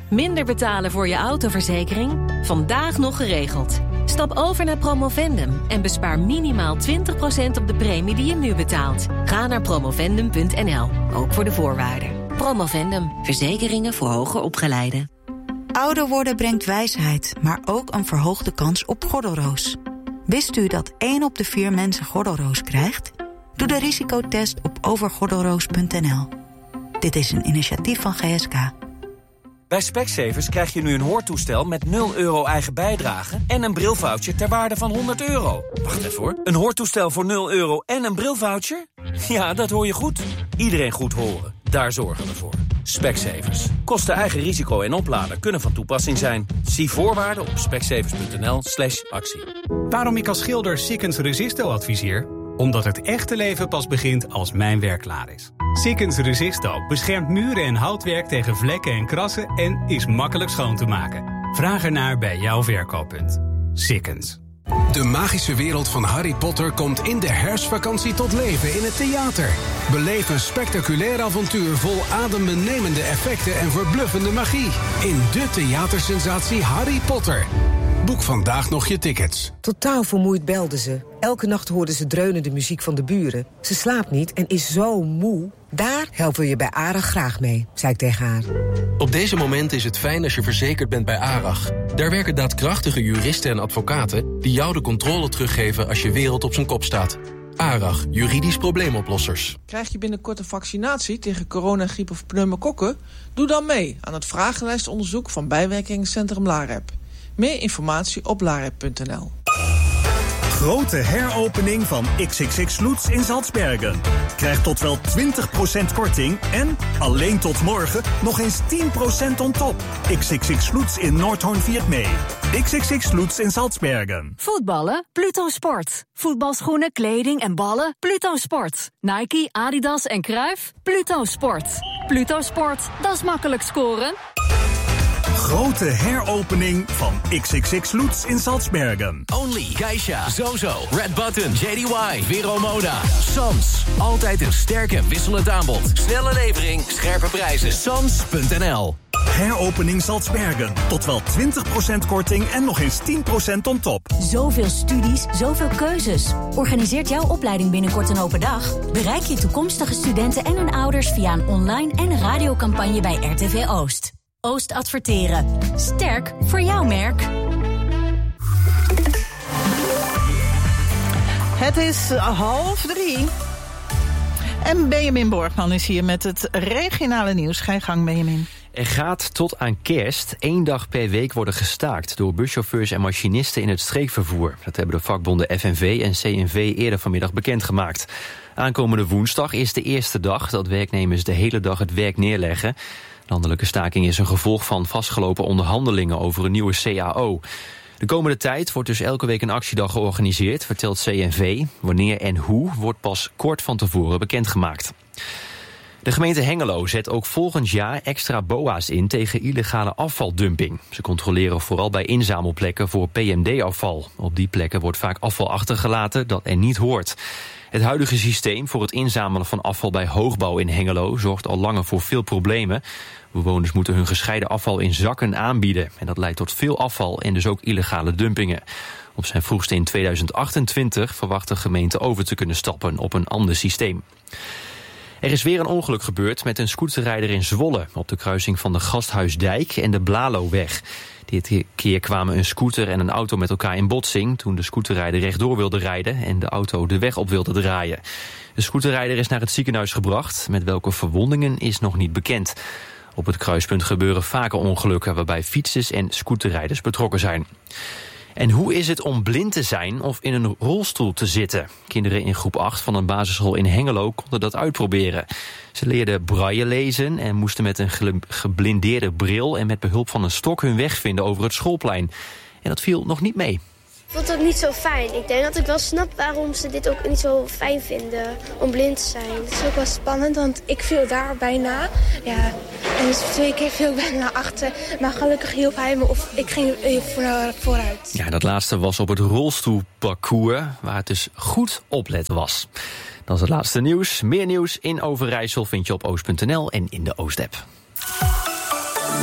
Minder betalen voor je autoverzekering? Vandaag nog geregeld. Stap over naar Promovendum en bespaar minimaal 20% op de premie die je nu betaalt. Ga naar promovendum.nl, ook voor de voorwaarden. Promovendum, verzekeringen voor hoger opgeleiden. Ouder worden brengt wijsheid, maar ook een verhoogde kans op gordelroos. Wist u dat 1 op de 4 mensen gordelroos krijgt? Doe de risicotest op overgordelroos.nl. Dit is een initiatief van GSK. Bij Specsavers krijg je nu een hoortoestel met €0 eigen bijdrage en een brilvoucher ter waarde van €100. Wacht even hoor, een hoortoestel voor €0 en een brilvoucher? Ja, dat hoor je goed. Iedereen goed horen, daar zorgen we voor. Specsavers. Kosten eigen risico en opladen kunnen van toepassing zijn. Zie voorwaarden op specsavers.nl/actie. Waarom ik als schilder Sikkens Resisto adviseer? Omdat het echte leven pas begint als mijn werk klaar is. Sikkens Resisto beschermt muren en houtwerk tegen vlekken en krassen en is makkelijk schoon te maken. Vraag ernaar bij jouw verkooppunt. Sikkens. De magische wereld van Harry Potter komt in de herfstvakantie tot leven in het theater. Beleef een spectaculair avontuur vol adembenemende effecten en verbluffende magie. In de theatersensatie Harry Potter. Boek vandaag nog je tickets. Totaal vermoeid belde ze. Elke nacht hoorde ze dreunende muziek van de buren. Ze slaapt niet en is zo moe. Daar helpen we je bij ARAG graag mee, zei ik tegen haar. Op deze moment is het fijn als je verzekerd bent bij ARAG. Daar werken daadkrachtige juristen en advocaten die jou de controle teruggeven als je wereld op zijn kop staat. ARAG, juridisch probleemoplossers. Krijg je binnenkort een vaccinatie tegen corona, griep of pneumokokken? Doe dan mee aan het vragenlijstonderzoek van bijwerkingscentrum LAREP. Meer informatie op larep.nl. Grote heropening van XXX Lutz in Salzbergen. Krijg tot wel 20% korting en, alleen tot morgen, nog eens 10% on top. XXX Lutz in Noordhoorn viert mee. XXX Lutz in Salzbergen. Voetballen? Pluto Sport. Voetbalschoenen, kleding en ballen? Pluto Sport. Nike, Adidas en Cruijff? Pluto Sport. Pluto Sport, dat is makkelijk scoren. Grote heropening van XXX Lutz in Salzbergen. Only, Geisha, Zozo, Red Button, JDY, Vero Moda, Sans. Altijd een sterk en wisselend aanbod. Snelle levering, scherpe prijzen. Sans.nl. Heropening Salzbergen. Tot wel 20% korting en nog eens 10% on top. Zoveel studies, zoveel keuzes. Organiseert jouw opleiding binnenkort een open dag? Bereik je toekomstige studenten en hun ouders via een online en radiocampagne bij RTV Oost. Oost adverteren. Sterk voor jouw merk. Het is 2:30. En Benjamin Borgman is hier met het regionale nieuws. Ga je gang, Benjamin. Er gaat tot aan kerst 1 dag per week worden gestaakt door buschauffeurs en machinisten in het streekvervoer. Dat hebben de vakbonden FNV en CNV eerder vanmiddag bekendgemaakt. Aankomende woensdag is de eerste dag dat werknemers de hele dag het werk neerleggen. Landelijke staking is een gevolg van vastgelopen onderhandelingen over een nieuwe CAO. De komende tijd wordt dus elke week een actiedag georganiseerd, vertelt CNV. Wanneer en hoe wordt pas kort van tevoren bekendgemaakt. De gemeente Hengelo zet ook volgend jaar extra BOA's in tegen illegale afvaldumping. Ze controleren vooral bij inzamelplekken voor PMD-afval. Op die plekken wordt vaak afval achtergelaten dat er niet hoort. Het huidige systeem voor het inzamelen van afval bij hoogbouw in Hengelo zorgt al langer voor veel problemen. Bewoners moeten hun gescheiden afval in zakken aanbieden. En dat leidt tot veel afval en dus ook illegale dumpingen. Op zijn vroegste in 2028 verwacht de gemeente over te kunnen stappen op een ander systeem. Er is weer een ongeluk gebeurd met een scooterrijder in Zwolle op de kruising van de Gasthuisdijk en de Blaloweg. Dit keer kwamen een scooter en een auto met elkaar in botsing toen de scooterrijder rechtdoor wilde rijden en de auto de weg op wilde draaien. De scooterrijder is naar het ziekenhuis gebracht, met welke verwondingen is nog niet bekend. Op het kruispunt gebeuren vaker ongelukken waarbij fietsers en scooterrijders betrokken zijn. En hoe is het om blind te zijn of in een rolstoel te zitten? Kinderen in groep 8 van een basisschool in Hengelo konden dat uitproberen. Ze leerden braille lezen en moesten met een geblindeerde bril en met behulp van een stok hun weg vinden over het schoolplein. En dat viel nog niet mee. Ik vond het niet zo fijn. Ik denk dat ik wel snap waarom ze dit ook niet zo fijn vinden om blind te zijn. Het is ook wel spannend, want ik viel daar bijna. Ja, en dus 2 keer viel ik bijna naar achter. Maar gelukkig hielp hij me of ik ging vooruit. Ja, dat laatste was op het rolstoelparcours, waar het dus goed opletten was. Dat is het laatste nieuws. Meer nieuws in Overijssel vind je op oost.nl en in de Oost-app.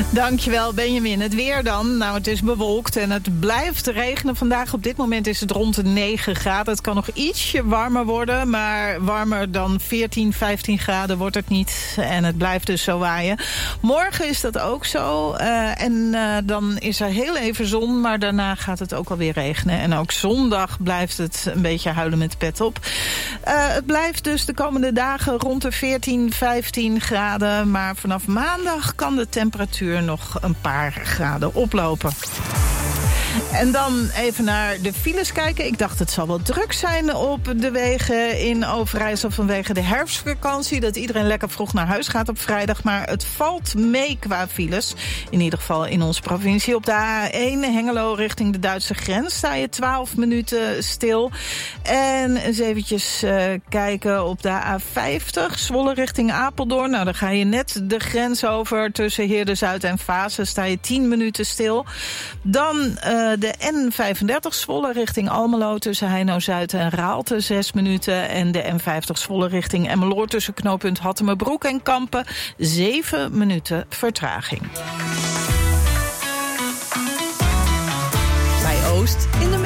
Dankjewel, Benjamin. Het weer dan? Nou, het is bewolkt en het blijft regenen. Vandaag op dit moment is het rond de 9 graden. Het kan nog ietsje warmer worden, maar warmer dan 14, 15 graden wordt het niet. En het blijft dus zo waaien. Morgen is dat ook zo. Dan is er heel even zon, maar daarna gaat het ook alweer regenen. En ook zondag blijft het een beetje huilen met de pet op. Het blijft dus de komende dagen rond de 14, 15 graden. Maar vanaf maandag kan de temperatuur nog een paar graden oplopen. En dan even naar de files kijken. Ik dacht het zal wel druk zijn op de wegen in Overijssel vanwege de herfstvakantie. Dat iedereen lekker vroeg naar huis gaat op vrijdag. Maar het valt mee qua files. In ieder geval in onze provincie. Op de A1 Hengelo richting de Duitse grens sta je 12 minuten stil. En eens eventjes kijken op de A50 Zwolle richting Apeldoorn. Nou, dan ga je net de grens over tussen Heerde-Zuid en Vaassen. Sta je 10 minuten stil. Dan de N35 Zwolle richting Almelo tussen Heino-Zuid en Raalte 6 minuten. En de N50 Zwolle richting Emmeloord tussen knooppunt Hattemerbroek en Kampen 7 minuten vertraging. Bij Oost in de